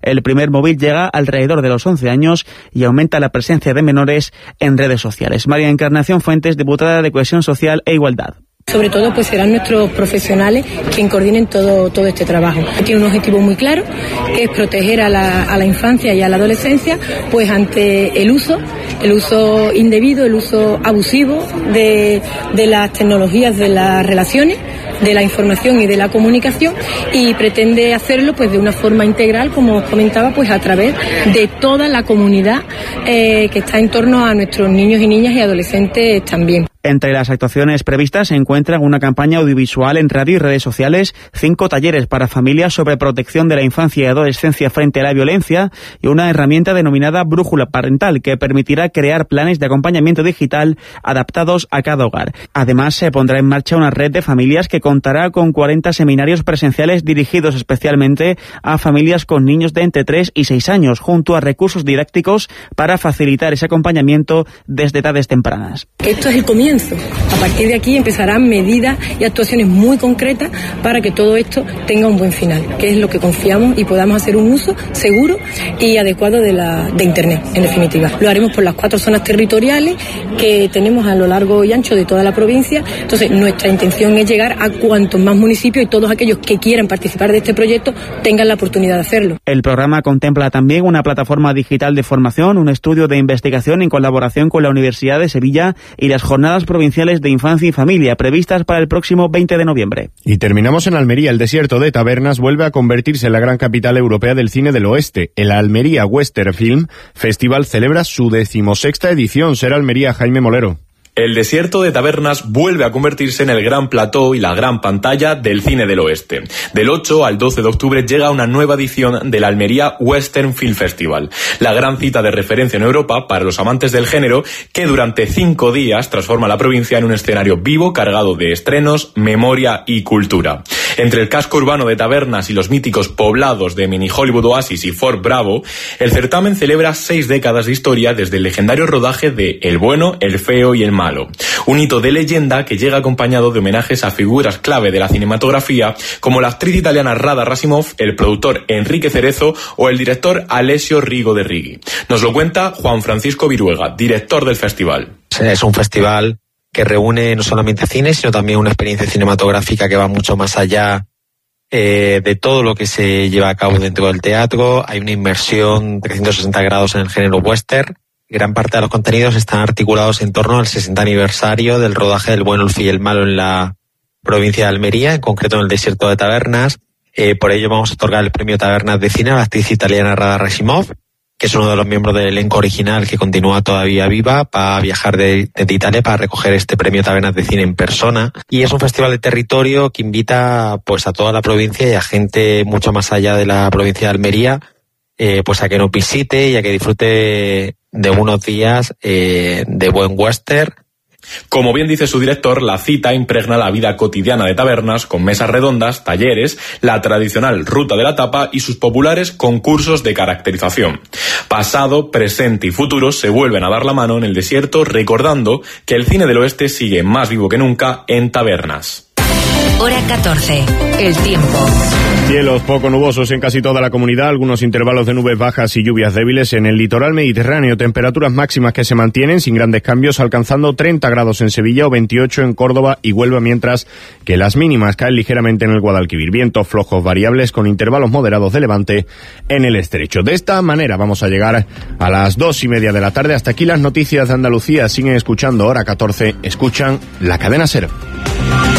El primer móvil llega alrededor de los 11 años y aumenta la presencia de menores en redes sociales. María Encarnación Fuentes, diputada de Cohesión Social e Igualdad. Sobre todo pues serán nuestros profesionales quienes coordinen todo este trabajo. Tiene un objetivo muy claro, que es proteger a la infancia y a la adolescencia pues ante el uso indebido, el uso abusivo de las tecnologías, de las relaciones, de la información y de la comunicación, y pretende hacerlo pues de una forma integral, como os comentaba, pues a través de toda la comunidad que está en torno a nuestros niños y niñas y adolescentes también. Entre las actuaciones previstas se encuentran una campaña audiovisual en radio y redes sociales, 5 talleres para familias sobre protección de la infancia y adolescencia frente a la violencia y una herramienta denominada Brújula Parental que permitirá crear planes de acompañamiento digital adaptados a cada hogar. Además, se pondrá en marcha una red de familias que contará con 40 seminarios presenciales dirigidos especialmente a familias con niños de entre 3 y 6 años, junto a recursos didácticos para facilitar ese acompañamiento desde edades tempranas. Esto es el comienzo. A partir de aquí empezarán medidas y actuaciones muy concretas para que todo esto tenga un buen final, que es lo que confiamos y podamos hacer un uso seguro y adecuado de Internet, en definitiva. Lo haremos por las 4 zonas territoriales que tenemos a lo largo y ancho de toda la provincia. Entonces, nuestra intención es llegar a cuantos más municipios y todos aquellos que quieran participar de este proyecto tengan la oportunidad de hacerlo. El programa contempla también una plataforma digital de formación, un estudio de investigación en colaboración con la Universidad de Sevilla y las jornadas provinciales de infancia y familia previstas para el próximo 20 de noviembre. Y terminamos en Almería. El desierto de Tabernas vuelve a convertirse en la gran capital europea del cine del oeste. El Almería Western Film Festival celebra su 16ª edición. Será Almería, Jaime Molero. El desierto de Tabernas vuelve a convertirse en el gran plató y la gran pantalla del cine del oeste. Del 8 al 12 de octubre llega una nueva edición del Almería Western Film Festival, la gran cita de referencia en Europa para los amantes del género, que durante 5 días transforma la provincia en un escenario vivo cargado de estrenos, memoria y cultura. Entre el casco urbano de Tabernas y los míticos poblados de Mini Hollywood Oasis y Fort Bravo, el certamen celebra 6 décadas de historia desde el legendario rodaje de El bueno, el feo y el malo. Un hito de leyenda que llega acompañado de homenajes a figuras clave de la cinematografía como la actriz italiana Rada Rasimov, el productor Enrique Cerezo o el director Alessio Rigo de Righi. Nos lo cuenta Juan Francisco Viruega, director del festival. Es un festival que reúne no solamente cine, sino también una experiencia cinematográfica que va mucho más allá de todo lo que se lleva a cabo dentro del teatro. Hay una inmersión 360 grados en el género western. Gran parte de los contenidos están articulados en torno al 60 aniversario del rodaje del bueno, el feo y el malo en la provincia de Almería, en concreto en el desierto de Tabernas. Por ello vamos a otorgar el premio Tabernas de Cine a la actriz italiana Rada Rasimov, que es uno de los miembros del elenco original que continúa todavía viva, para viajar desde Italia para recoger este premio Tabernas de Cine en persona. Y es un festival de territorio que invita pues a toda la provincia y a gente mucho más allá de la provincia de Almería, pues a que nos visite y a que disfrute de unos días de buen western. Como bien dice su director, la cita impregna la vida cotidiana de Tabernas con mesas redondas, talleres, la tradicional ruta de la tapa y sus populares concursos de caracterización. Pasado, presente y futuro se vuelven a dar la mano en el desierto, recordando que el cine del oeste sigue más vivo que nunca en Tabernas. Hora 14. El tiempo. Cielos poco nubosos en casi toda la comunidad, algunos intervalos de nubes bajas y lluvias débiles en el litoral mediterráneo, temperaturas máximas que se mantienen sin grandes cambios, alcanzando 30 grados en Sevilla o 28 en Córdoba y Huelva, mientras que las mínimas caen ligeramente en el Guadalquivir. Vientos flojos variables con intervalos moderados de levante en el estrecho. De esta manera vamos a llegar a las 2:30 de la tarde. Hasta aquí las noticias de Andalucía. Siguen escuchando Hora 14, escuchan la cadena SER.